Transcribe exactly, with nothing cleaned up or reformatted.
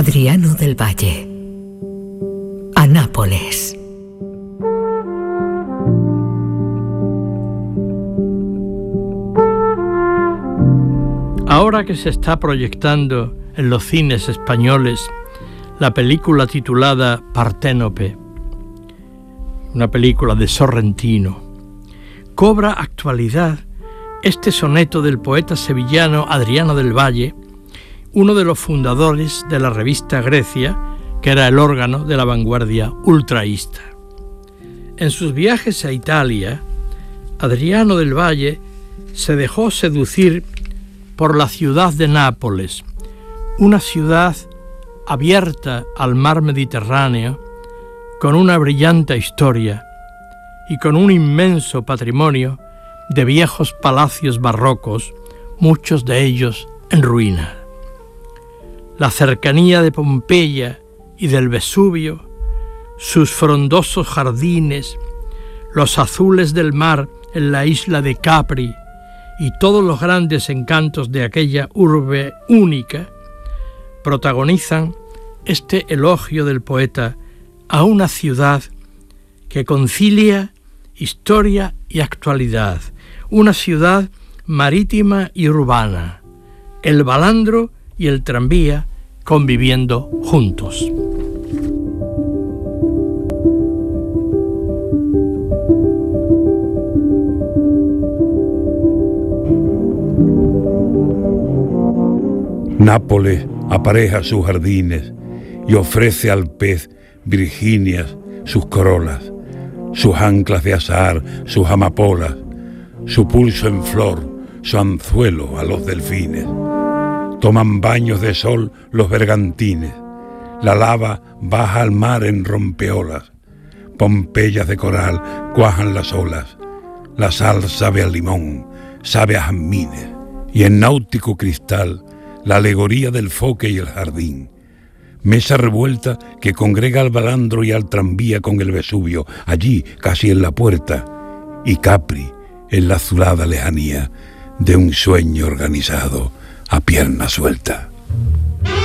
Adriano del Valle, a Nápoles. Ahora que se está proyectando en los cines españoles la película titulada Parténope, una película de Sorrentino, cobra actualidad este soneto del poeta sevillano Adriano del Valle, uno de los fundadores de la revista Grecia, que era el órgano de la vanguardia ultraísta. En sus viajes a Italia, Adriano del Valle se dejó seducir por la ciudad de Nápoles, una ciudad abierta al mar Mediterráneo, con una brillante historia y con un inmenso patrimonio de viejos palacios barrocos, muchos de ellos en ruina. La cercanía de Pompeya y del Vesubio, sus frondosos jardines, los azules del mar en la isla de Capri y todos los grandes encantos de aquella urbe única, protagonizan este elogio del poeta a una ciudad que concilia historia y actualidad, una ciudad marítima y urbana, el balandro y el tranvía conviviendo juntos. Nápoles apareja sus jardines y ofrece al pez Virginias sus corolas, sus anclas de azahar, sus amapolas, su pulso en flor, su anzuelo a los delfines. Toman baños de sol los bergantines, la lava baja al mar en rompeolas, Pompeyas de coral cuajan las olas, la sal sabe a limón, sabe a jazmines, y en náutico cristal la alegoría del foque y el jardín, mesa revuelta que congrega al balandro y al tranvía con el Vesubio, allí casi en la puerta, y Capri en la azulada lejanía de un sueño organizado a pierna suelta.